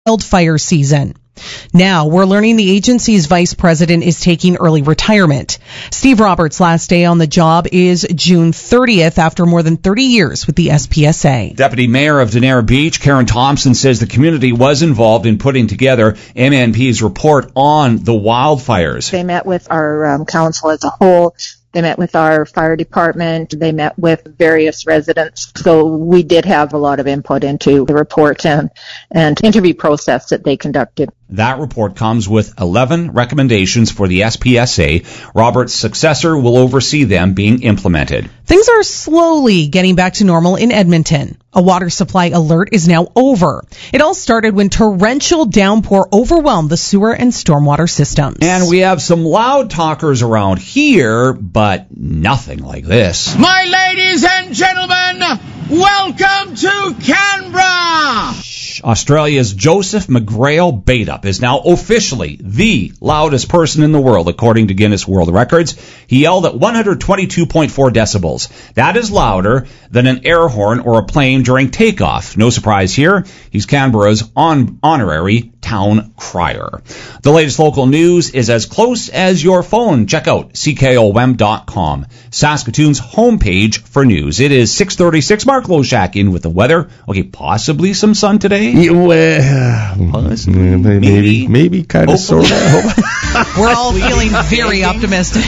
wildfire season. Now, we're learning the agency's vice president is taking early retirement. Steve Roberts' last day on the job is June 30th after more than 30 years with the SPSA. Deputy Mayor of Denera Beach, Karen Thompson, says the community was involved in putting together MNP's report on the wildfires. They met with our council as a whole. They met with our fire department. They met with various residents. So we did have a lot of input into the report and interview process that they conducted. That report comes with 11 recommendations for the SPSA. Robert's successor will oversee them being implemented. Things are slowly getting back to normal in Edmonton. A water supply alert is now over. It all started when torrential downpour overwhelmed the sewer and stormwater systems. And we have some loud talkers around here, but nothing like this. My ladies and gentlemen, welcome to Canberra! Australia's Joseph McGrail Baitup is now officially the loudest person in the world, according to Guinness World Records. He yelled at 122.4 decibels. That is louder than an air horn or a plane during takeoff. No surprise here. He's Canberra's honorary town crier. The latest local news is as close as your phone. Check out CKOM.com, Saskatoon's homepage for news. It is 6:36. Mark Loshak in with the weather. Okay, possibly some sun today. Yeah, well, maybe kind of, sort of. We're all feeling very optimistic.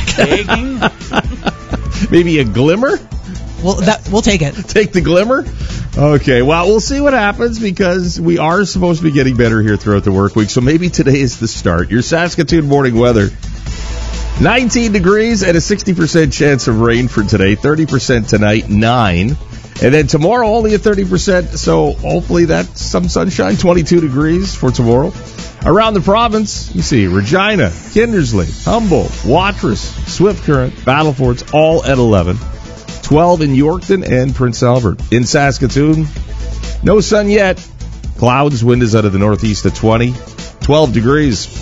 Maybe a glimmer? We'll take it. Take the glimmer? Okay, well, we'll see what happens because we are supposed to be getting better here throughout the work week, so maybe today is the start. Your Saskatoon morning weather, 19 degrees and a 60% chance of rain for today, 30% tonight, 9. And then tomorrow only a 30%, so hopefully that's some sunshine, 22 degrees for tomorrow. Around the province, you see Regina, Kindersley, Humboldt, Watrous, Swift Current, Battlefords, all at 11. 12 in Yorkton and Prince Albert. In Saskatoon, no sun yet. Clouds, wind is out of the northeast at 20. 12 degrees.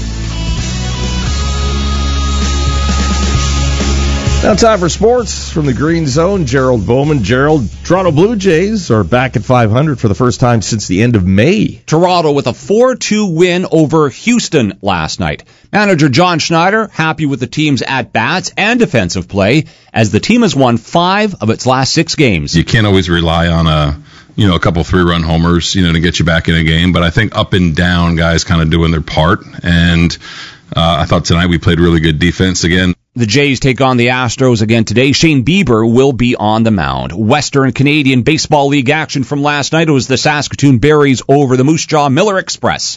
Now time for sports from the Green Zone. Gerald Bowman. Gerald, Toronto Blue Jays are back at 500 for the first time since the end of May. Toronto with a 4-2 win over Houston last night. Manager John Schneider happy with the team's at-bats and defensive play as the team has won 5 of its last 6 games. You can't always rely on a couple 3-run homers, to get you back in a game. But I think up and down guys kind of doing their part. And I thought tonight we played really good defense again. The Jays take on the Astros again today. Shane Bieber will be on the mound. Western Canadian Baseball League action from last night. It was the Saskatoon Berries over the Moose Jaw Miller Express.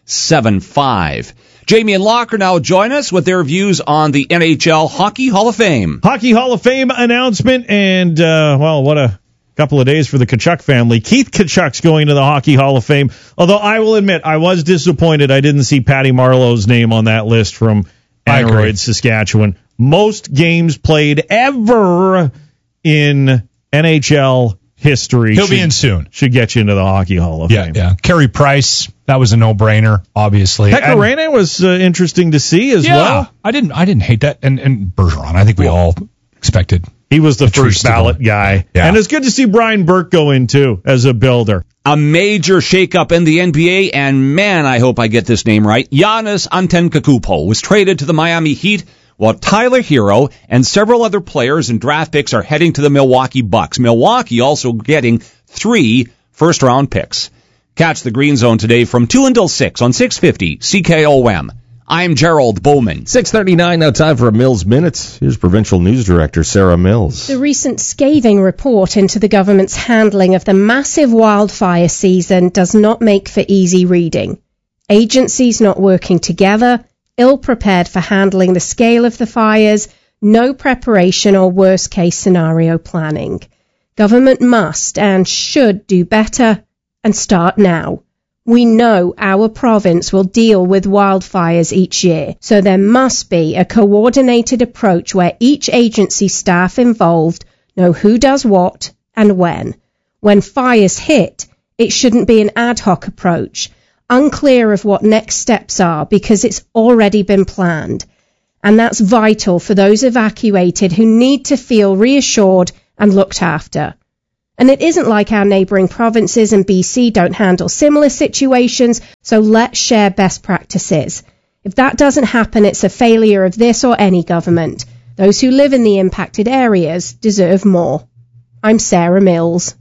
7-5. Jamie and Locker now join us with their views on the NHL Hockey Hall of Fame. Hockey Hall of Fame announcement, and, what a couple of days for the Tkachuk family. Keith Tkachuk's going to the Hockey Hall of Fame, although I will admit I was disappointed I didn't see Patty Marleau's name on that list from Aneroid, Saskatchewan. Most games played ever in NHL history. He'll be in soon. Should get you into the Hockey Hall of Fame. Yeah. Carey Price, that was a no-brainer, obviously. Pekka Rinne was interesting to see as well. I didn't hate that. And Bergeron, I think we all expected. He was the first ballot guy. Yeah. And it's good to see Brian Burke go in, too, as a builder. A major shakeup in the NBA, and man, I hope I get this name right. Giannis Antetokounmpo was traded to the Miami Heat, while Tyler Hero and several other players and draft picks are heading to the Milwaukee Bucks. Milwaukee also getting 3 first-round picks. Catch the Green Zone today from 2 until 6 on 650 CKOM. I'm Gerald Bowman. 6:39, now time for a Mills Minute. Here's Provincial News Director Sarah Mills. The recent scathing report into the government's handling of the massive wildfire season does not make for easy reading. Agencies not working together, ill-prepared for handling the scale of the fires, no preparation or worst-case scenario planning. Government must and should do better and start now. We know our province will deal with wildfires each year, so there must be a coordinated approach where each agency staff involved know who does what and when. When fires hit, it shouldn't be an ad hoc approach, unclear of what next steps are because it's already been planned. And that's vital for those evacuated who need to feel reassured and looked after. And it isn't like our neighbouring provinces and BC don't handle similar situations, so let's share best practices. If that doesn't happen, it's a failure of this or any government. Those who live in the impacted areas deserve more. I'm Sarah Mills.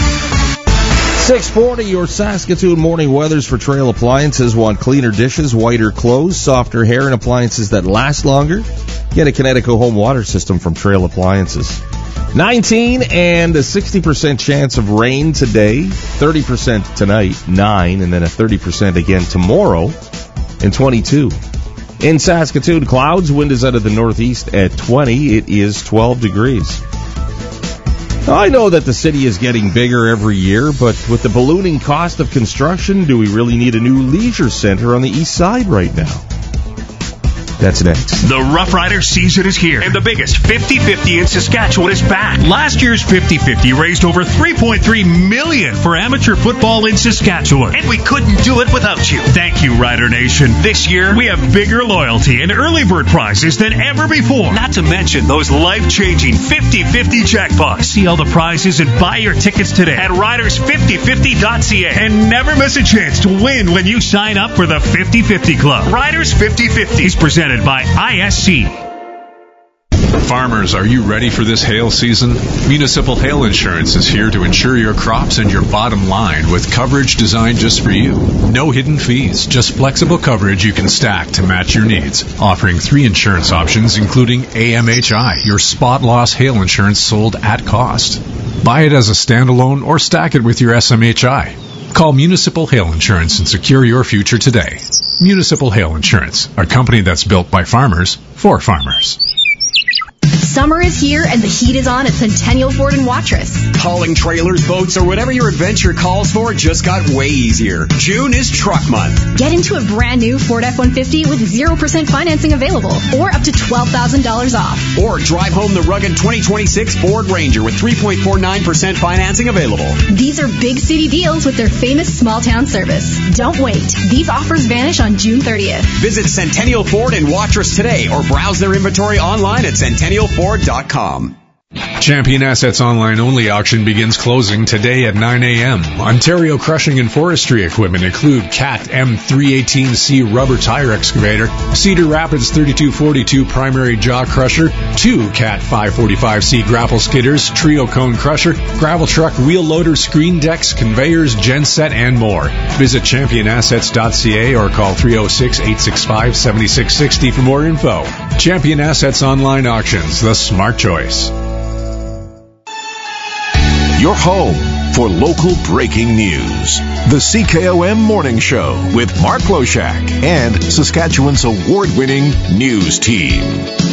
640, your Saskatoon morning weathers for Trail Appliances. Want cleaner dishes, whiter clothes, softer hair, and appliances that last longer? Get a Connecticut home water system from Trail Appliances. 19 and a 60% chance of rain today, 30% tonight, 9, and then a 30% again tomorrow, and 22. In Saskatoon, clouds, wind is out of the northeast at 20. It is 12 degrees. I know that the city is getting bigger every year, but with the ballooning cost of construction, do we really need a new leisure center on the east side right now? That's next. The Rough Rider season is here, and the biggest 50-50 in Saskatchewan is back. Last year's 50-50 raised over $3.3 million for amateur football in Saskatchewan, and we couldn't do it without you. Thank you, Rider Nation. This year, we have bigger loyalty and early bird prizes than ever before. Not to mention those life-changing 50-50 jackpots. See all the prizes and buy your tickets today at riders5050.ca, and never miss a chance to win when you sign up for the 50-50 Club. Riders 50-50 is presented by ISC. Farmers, are you ready for this hail season? Municipal Hail Insurance is here to insure your crops and your bottom line with coverage designed just for you. No hidden fees, just flexible coverage you can stack to match your needs. Offering 3 insurance options, including AMHI, your spot loss hail insurance sold at cost. Buy it as a standalone or stack it with your SMHI. Call Municipal Hail Insurance and secure your future today. Municipal Hail Insurance, a company that's built by farmers for farmers. Summer is here and the heat is on at Centennial Ford in Watrous. Hauling trailers, boats, or whatever your adventure calls for just got way easier. June is truck month. Get into a brand new Ford F-150 with 0% financing available or up to $12,000 off. Or drive home the rugged 2026 Ford Ranger with 3.49% financing available. These are big city deals with their famous small town service. Don't wait. These offers vanish on June 30th. Visit Centennial Ford in Watrous today or browse their inventory online at centennialford.com. Champion Assets Online Only auction begins closing today at 9 a.m. Ontario crushing and forestry equipment include CAT M318C rubber tire excavator, Cedar Rapids 3242 primary jaw crusher, 2 CAT 545C grapple skidders, trio cone crusher, gravel truck, wheel loader, screen decks, conveyors, genset, and more. Visit championassets.ca or call 306-865-7660 for more info. Champion Assets Online Auctions, the smart choice. Your home for local breaking news. The CKOM Morning Show with Mark Loshak and Saskatchewan's award-winning news team.